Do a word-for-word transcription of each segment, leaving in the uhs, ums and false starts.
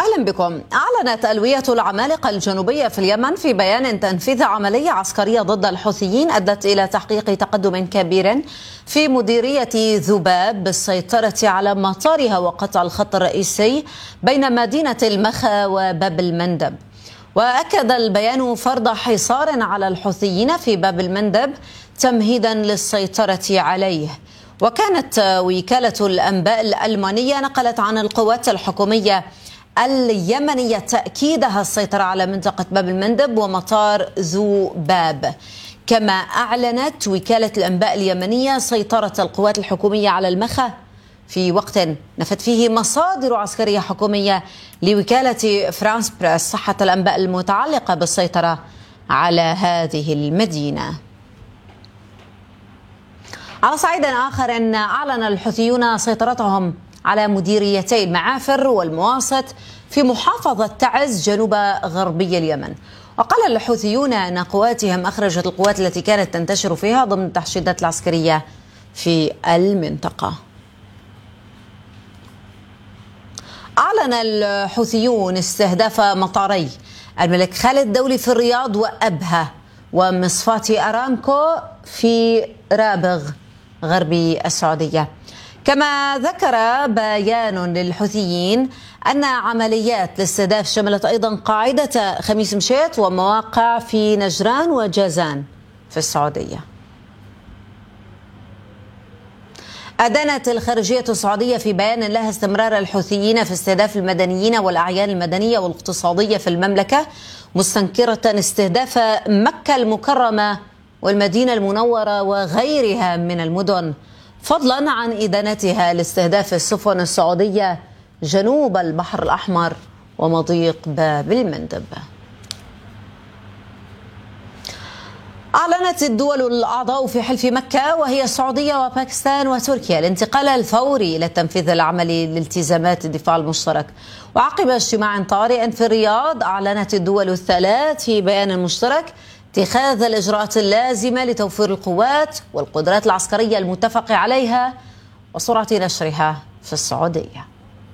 أهلا بكم. أعلنت ألوية العمالقة الجنوبية في اليمن في بيان تنفيذ عملية عسكرية ضد الحوثيين أدت إلى تحقيق تقدم كبير في مديرية ذباب بالسيطرة على مطارها وقطع الخط الرئيسي بين مدينة المخا وباب المندب. وأكد البيان فرض حصار على الحوثيين في باب المندب تمهيدا للسيطرة عليه. وكانت وكالة الأنباء الألمانية نقلت عن القوات الحكومية اليمنية تأكيدها السيطرة على منطقة باب المندب ومطار ذباب. كما أعلنت وكالة الأنباء اليمنية سيطرة القوات الحكومية على المخا في وقت نفت فيه مصادر عسكرية حكومية لوكالة فرانس بريس صحة الأنباء المتعلقة بالسيطرة على هذه المدينة. على صعيد آخر أن أعلن الحوثيون سيطرتهم على مديريتي المعافر والمواسط في محافظة تعز جنوب غربي اليمن. وقال الحوثيون أن قواتهم أخرجت القوات التي كانت تنتشر فيها ضمن التحشيدات العسكرية في المنطقة. أعلن الحوثيون استهداف مطاري الملك خالد الدولي في الرياض وأبها ومصفاة أرامكو في رابغ غربي السعودية. كما ذكر بيان للحوثيين أن عمليات الاستهداف شملت أيضا قاعدة خميس مشيط ومواقع في نجران وجازان في السعودية. أدانت الخارجية السعودية في بيان لها استمرار الحوثيين في استهداف المدنيين والأعيان المدنية والاقتصادية في المملكة، مستنكرة استهداف مكة المكرمة والمدينة المنورة وغيرها من المدن، فضلا عن إدانتها لاستهداف السفن السعودية جنوب البحر الأحمر ومضيق باب المندب. أعلنت الدول الأعضاء في حلف مكة وهي السعودية وباكستان وتركيا الانتقال الفوري إلى التنفيذ العملي لالتزامات الدفاع المشترك. وعقب اجتماع طارئ في الرياض أعلنت الدول الثلاث في بيان مشترك اتخاذ الإجراءات اللازمة لتوفير القوات والقدرات العسكرية المتفق عليها وسرعة نشرها في السعودية.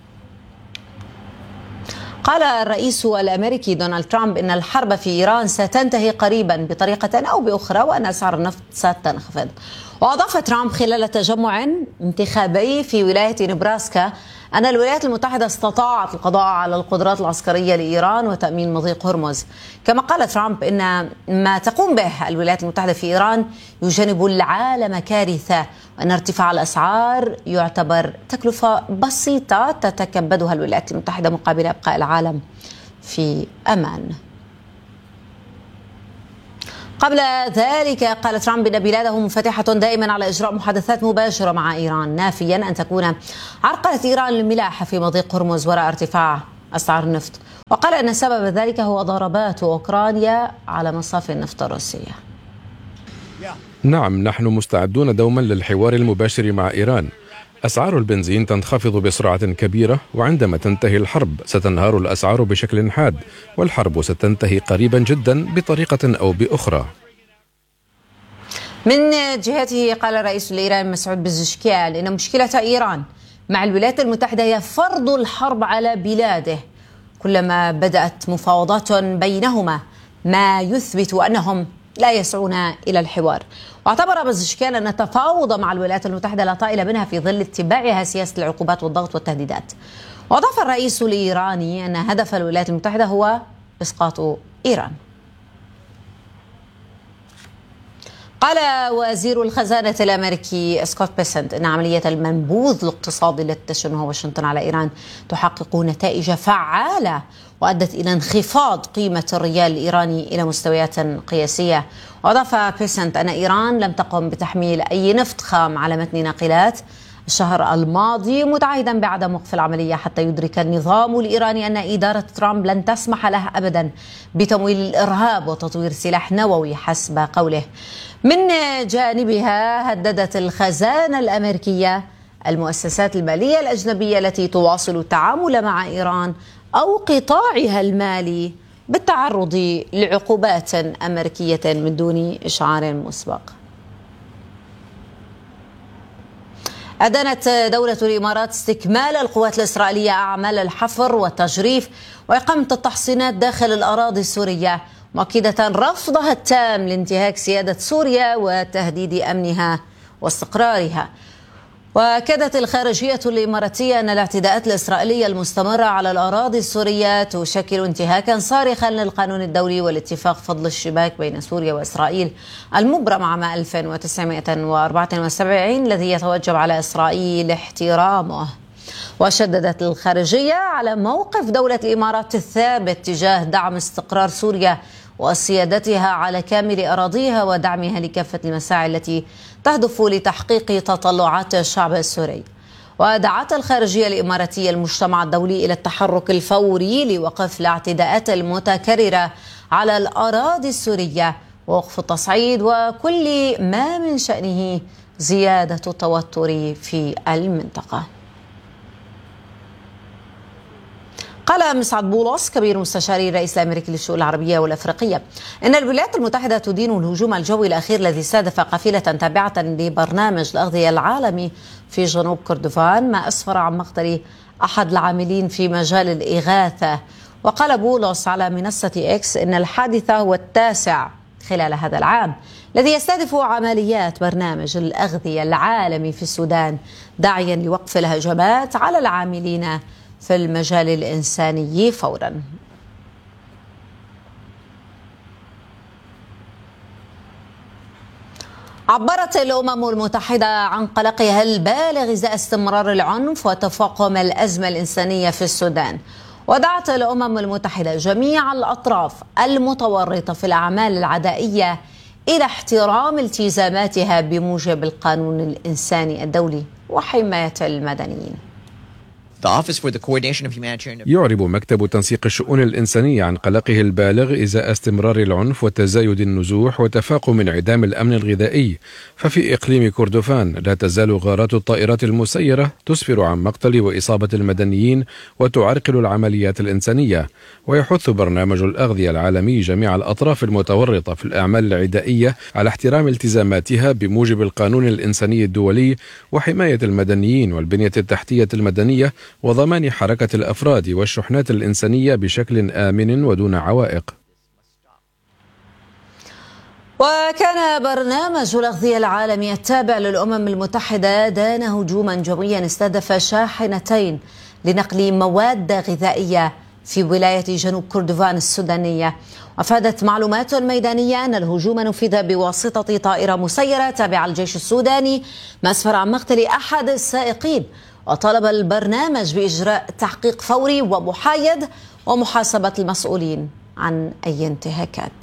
قال الرئيس الأمريكي دونالد ترامب إن الحرب في إيران ستنتهي قريبا بطريقة أو بأخرى وأن أسعار النفط ستنخفض. وأضاف ترامب خلال تجمع انتخابي في ولاية نبراسكا أن الولايات المتحدة استطاعت القضاء على القدرات العسكرية لإيران وتأمين مضيق هرمز. كما قال ترامب إن ما تقوم به الولايات المتحدة في إيران يجنب العالم كارثة، وأن ارتفاع الأسعار يعتبر تكلفة بسيطة تتكبدها الولايات المتحدة مقابل إبقاء العالم في أمان. قبل ذلك قال ترامب إن بلاده منفتحة دائما على إجراء محادثات مباشرة مع إيران، نافيا أن تكون عرقلة إيران للملاحة في مضيق هرمز وراء ارتفاع أسعار النفط. وقال أن سبب ذلك هو ضربات أوكرانيا على مصافي النفط الروسية. نعم، نحن مستعدون دوما للحوار المباشر مع إيران. أسعار البنزين تنخفض بسرعة كبيرة، وعندما تنتهي الحرب ستنهار الأسعار بشكل حاد، والحرب ستنتهي قريبا جدا بطريقة أو بأخرى. من جهته قال الرئيس الإيراني مسعود بزشكيان إن مشكلة إيران مع الولايات المتحدة هي فرض الحرب على بلاده، كلما بدأت مفاوضات بينهما ما يثبت أنهم لا يسعون إلى الحوار. واعتبر بزشكيان أن التفاوض مع الولايات المتحدة لا طائل منها في ظل اتباعها سياسة العقوبات والضغط والتهديدات. وأضاف الرئيس الإيراني أن هدف الولايات المتحدة هو إسقاط إيران. قال وزير الخزانة الأمريكي سكوت بيسنت أن عملية المنبوذ الاقتصادي التي تشنها واشنطن على إيران تحقق نتائج فعالة وأدت إلى انخفاض قيمة الريال الإيراني إلى مستويات قياسية. وأضاف بيسنت أن إيران لم تقم بتحميل أي نفط خام على متن ناقلات الشهر الماضي، متعهدا بعدم وقف العملية حتى يدرك النظام الإيراني أن إدارة ترامب لن تسمح له أبدا بتمويل الإرهاب وتطوير سلاح نووي حسب قوله. من جانبها هددت الخزانة الأمريكية المؤسسات المالية الأجنبية التي تواصل التعامل مع إيران أو قطاعها المالي بالتعرض لعقوبات أمريكية من دون إشعار مسبق. أدانت دولة الإمارات استكمال القوات الإسرائيلية أعمال الحفر والتجريف وإقامة التحصينات داخل الأراضي السورية، مؤكدة رفضها التام لانتهاك سيادة سوريا وتهديد أمنها واستقرارها. وأكدت الخارجية الإماراتية أن الاعتداءات الإسرائيلية المستمرة على الأراضي السورية تشكل انتهاكا صارخا للقانون الدولي والاتفاق فضل الشباك بين سوريا وإسرائيل المبرم عام ألف وتسعمائة وأربعة وسبعين الذي يتوجب على إسرائيل احترامه. وشددت الخارجية على موقف دولة الإمارات الثابت تجاه دعم استقرار سوريا وسيادتها على كامل أراضيها ودعمها لكافة المساعي التي تهدف لتحقيق تطلعات الشعب السوري. ودعت الخارجية الإماراتية المجتمع الدولي إلى التحرك الفوري لوقف الاعتداءات المتكررة على الأراضي السورية ووقف التصعيد وكل ما من شأنه زيادة التوتر في المنطقة. قال مسعد بولس كبير مستشاري الرئيس الأمريكي للشؤون العربية والأفريقية إن الولايات المتحدة تدين الهجوم الجوي الأخير الذي استهدف قافلة تابعة لبرنامج الأغذية العالمي في جنوب كردفان، ما أسفر عن مقتل أحد العاملين في مجال الإغاثة. وقال بولس على منصة إكس إن الحادث هو التاسع خلال هذا العام الذي يستهدف عمليات برنامج الأغذية العالمي في السودان، داعيا لوقف الهجمات على العاملين في المجال الإنساني فورا. عبرت الأمم المتحدة عن قلقها البالغ إزاء استمرار العنف وتفاقم الأزمة الإنسانية في السودان، ودعت الأمم المتحدة جميع الأطراف المتورطة في الأعمال العدائية إلى احترام التزاماتها بموجب القانون الإنساني الدولي وحماية المدنيين. يعرب مكتب تنسيق الشؤون الإنسانية عن قلقه البالغ إزاء استمرار العنف وتزايد النزوح وتفاقم انعدام الأمن الغذائي. ففي إقليم كردفان لا تزال غارات الطائرات المسيرة تسفر عن مقتل وإصابة المدنيين وتعرقل العمليات الإنسانية. ويحث برنامج الأغذية العالمي جميع الأطراف المتورطة في الأعمال العدائية على احترام التزاماتها بموجب القانون الإنساني الدولي وحماية المدنيين والبنية التحتية المدنية وضمان حركة الأفراد والشحنات الإنسانية بشكل آمن ودون عوائق. وكان برنامج الأغذية العالمي التابع للأمم المتحدة دان هجوما جويا استهدف شاحنتين لنقل مواد غذائية في ولاية جنوب كردفان السودانية. وافادت معلومات ميدانية أن الهجوم نفذ بواسطة طائرة مسيرة تابعة الجيش السوداني، ما أسفر عن مقتل أحد السائقين. وطلب البرنامج بإجراء تحقيق فوري ومحايد ومحاسبة المسؤولين عن أي انتهاكات.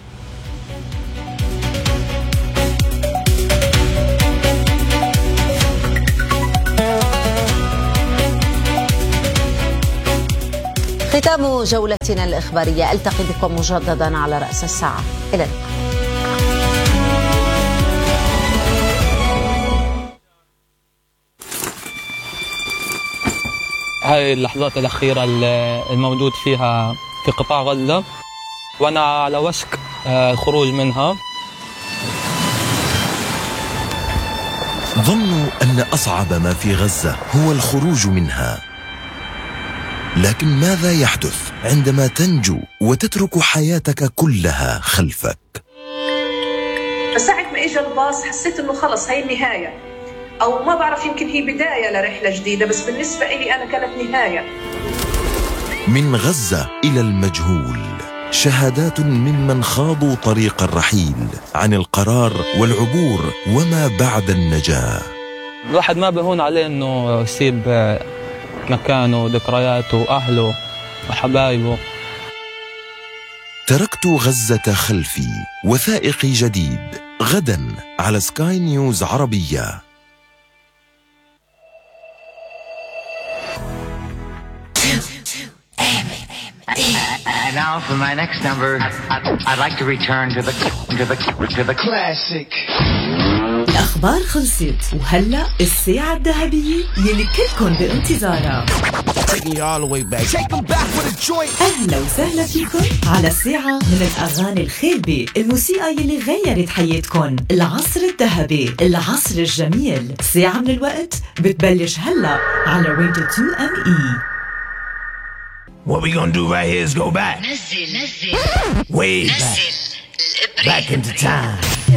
ختام جولتنا الإخبارية، ألتقي بكم مجددا على رأس الساعة. إلى اللقاء. هاي اللحظات الأخيرة الموجود فيها في قطاع غزة، وأنا على وشك الخروج منها. ظنوا أن أصعب ما في غزة هو الخروج منها، لكن ماذا يحدث عندما تنجو وتترك حياتك كلها خلفك؟ فساعة ما إجا الباص حسيت إنه خلص هاي النهاية، أو ما بعرف يمكن هي بداية لرحلة جديدة، بس بالنسبة إلي أنا كانت نهاية. من غزة إلى المجهول، شهادات ممن خاضوا طريق الرحيل عن القرار والعبور وما بعد النجاة. الواحد ما بهون عليه إنه يسيب مكانه وذكرياته وأهله وحبايبه. تركت غزة خلفي، وثائقي جديد غدا على سكاي نيوز عربية. And now for my next number, I'd, I'd like to return to the to the to the classic. الأخبار خلصت، وهلأ الساعة الذهبية يلي كلكن بانتظارها. taking you all the way back. Take them back with a joint. أهلا وسهلا فيكم على الساعة من الأغاني الخالبة، الموسيقى يلي غيرت حياتكم، العصر الذهبي، العصر الجميل. ساعة من الوقت بتبلش هلا على راديو تو ام اي. What we gonna do right here is go back. نزل نزل Way نزل back. Back into time.